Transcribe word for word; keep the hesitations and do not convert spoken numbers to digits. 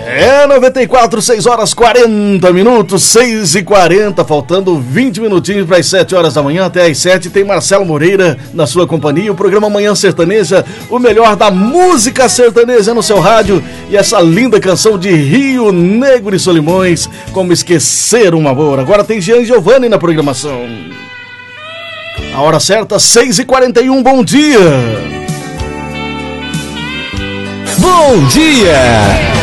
É noventa e quatro, seis horas quarenta minutos, seis e quarenta, faltando vinte minutinhos para as sete horas da manhã. Até as sete tem Marcelo Moreira na sua companhia. O programa Manhã Sertaneja, o melhor da música sertaneja no seu rádio. E essa linda canção de Rio Negro e Solimões, Como Esquecer um Amor. Agora tem Jean Giovanni na programação. A hora certa, seis e quarenta e um, bom dia. Bom dia.